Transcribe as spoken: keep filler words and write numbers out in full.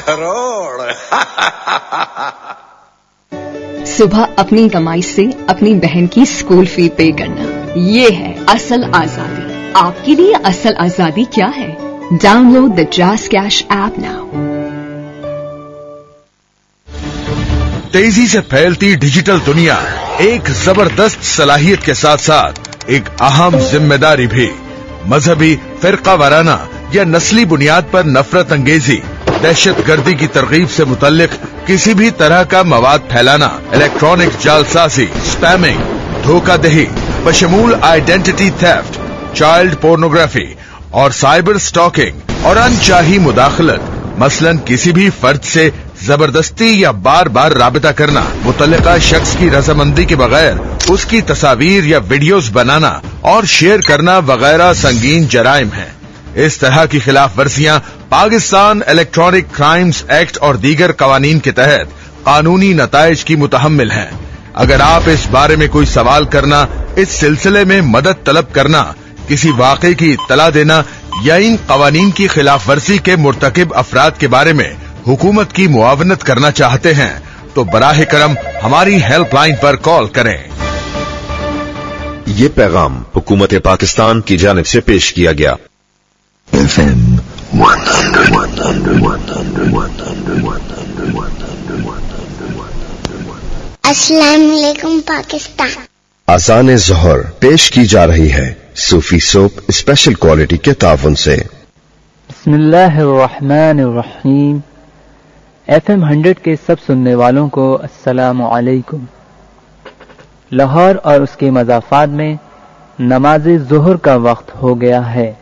करोड़। सुबह अपनी कमाई से अपनी बहन की स्कूल फी पे करना, ये है असल आजादी। आपके लिए असल आजादी क्या है? Download the jazz cash app now. तेजी से फैलती डिजिटल दुनिया एक जबरदस्त सलाहियत के साथ साथ एक अहम जिम्मेदारी भी। मजहबी, फिरका वाराना या नस्ली बुनियाद पर नफरत अंगेजी, दहशत गर्दी की तरगीब से मुतल्लिक किसी भी तरह का मवाद फैलाना, इलेक्ट्रॉनिक जालसाजी, spamming, धोखाधही, बशमूल identity theft, child pornography और साइबर स्टॉकिंग और अनचाही मुदाखलत, मसलन किसी भी फर्द से जबरदस्ती या बार बार राबिता करना, मुतल्लिका शख्स की रजामंदी के बगैर उसकी तस्वीर या वीडियोस बनाना और शेयर करना वगैरह संगीन जराइम हैं। इस तरह की खिलाफ वर्जियां पाकिस्तान इलेक्ट्रॉनिक क्राइम्स एक्ट और दीगर कवानीन के तहत कानूनी नताइज की मुतहम्मिल हैं। अगर आप इस बारे में कोई सवाल करना, इस सिलसिले में मदद तलब करना, किसी वाक़े की इत्तला देना या इन कवानीन की खिलाफ वर्जी के मुर्तकिब अफराद के बारे में हुकूमत की मुआवनत करना चाहते हैं तो बराह करम हमारी हेल्पलाइन पर कॉल करें। ये पैगाम हुकूमत पाकिस्तान की जानिब से पेश किया गया। अस्सलाम वालेकुम पाकिस्तान। आज़ान ज़ोहर पेश की जा रही है सूफी सोप स्पेशल क्वालिटी के ताउन से। बिस्मिल्लाहिर्रहमानिर्रहीम। एफ एम हंड्रेड के सब सुनने वालों को अस्सलामु अलैकुम। लाहौर और उसके मज़ाफ़ात में नमाज ज़ोहर का वक्त हो गया है।